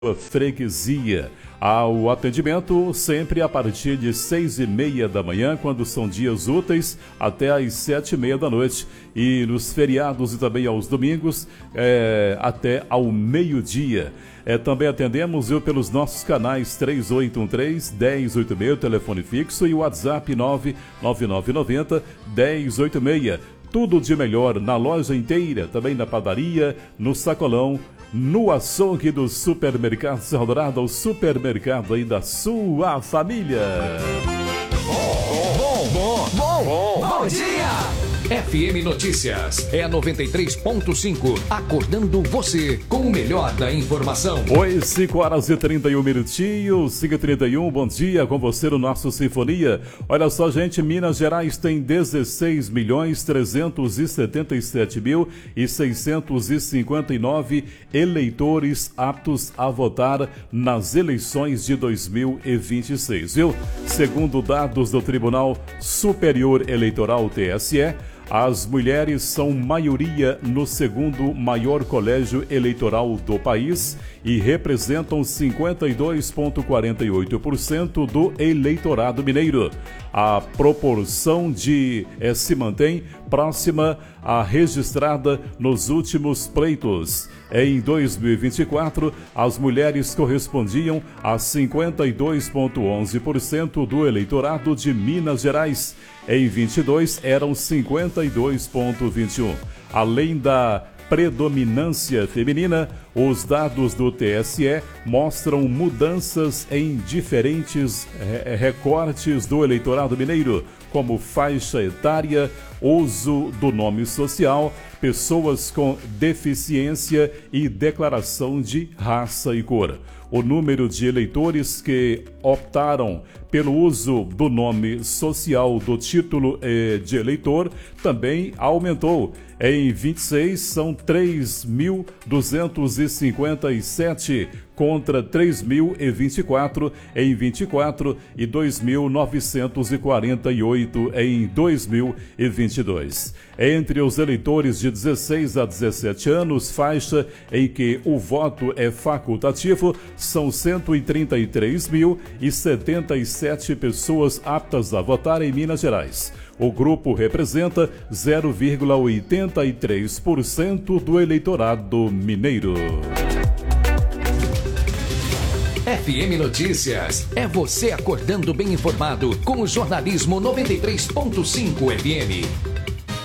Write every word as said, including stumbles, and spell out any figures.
freguesia. Ao atendimento sempre a partir de seis e meia da manhã, quando são dias úteis, até às sete e meia da noite. E nos feriados e também aos domingos, é, até ao meio-dia. É, também atendemos viu, pelos nossos canais três oito um três, um zero oito seis, telefone fixo, e o WhatsApp nove nove nove nove zero, um zero oito seis. Tudo de melhor na loja inteira, também na padaria, no sacolão, no açougue do supermercado Serra Dourada, o supermercado aí da sua família. Bom, bom, bom, bom, bom, bom dia! F M Notícias é a noventa e três ponto cinco, acordando você com o melhor da informação. Oi, cinco horas e trinta e um minutinhos, cinco e trinta e um, bom dia com você no nosso Sinfonia. Olha só, gente, Minas Gerais tem dezesseis milhões trezentos e setenta e sete mil e seiscentos e cinquenta e nove eleitores aptos a votar nas eleições de dois mil e vinte e seis, viu? Segundo dados do Tribunal Superior Eleitoral, T S E, as mulheres são maioria no segundo maior colégio eleitoral do país e representam cinquenta e dois vírgula quarenta e oito por cento do eleitorado mineiro. A proporção de eh, se mantém próxima à registrada nos últimos pleitos. Em dois mil e vinte e quatro, as mulheres correspondiam a cinquenta e dois vírgula onze por cento do eleitorado de Minas Gerais. Em vinte e dois, eram cinquenta e dois vírgula vinte e um. Além da predominância feminina, os dados do T S E mostram mudanças em diferentes re- recortes do eleitorado mineiro, como faixa etária, uso do nome social, pessoas com deficiência e declaração de raça e cor. O número de eleitores que optaram pelo uso do nome social do título eh, de eleitor também aumentou. Em vinte e seis, são três mil duzentos e cinquenta e sete contra três mil e vinte e quatro em vinte e quatro e dois mil novecentos e quarenta e oito em dois mil e vinte e dois. Entre os eleitores de dezesseis a dezessete anos, faixa em que o voto é facultativo, são cento e trinta e três mil e setenta e sete pessoas aptas a votar em Minas Gerais. O grupo representa zero vírgula oitenta e três por cento do eleitorado mineiro. F M Notícias é você acordando bem informado com o jornalismo noventa e três ponto cinco F M.